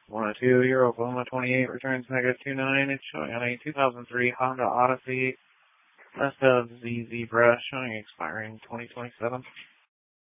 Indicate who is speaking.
Speaker 1: 102, Euro Puma 28 returns -29. It's showing on a 2003 Honda Odyssey. Rest of the Zebra showing expiring 2027.